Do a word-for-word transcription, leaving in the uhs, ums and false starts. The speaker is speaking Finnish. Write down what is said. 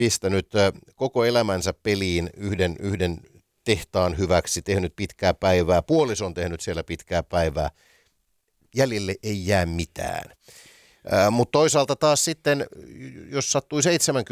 pistänyt ö, koko elämänsä peliin yhden, yhden tehtaan hyväksi, tehnyt pitkää päivää, puoliso on tehnyt siellä pitkää päivää, jäljelle ei jää mitään. Mutta toisaalta taas sitten, jos sattui seitsemänkymmentä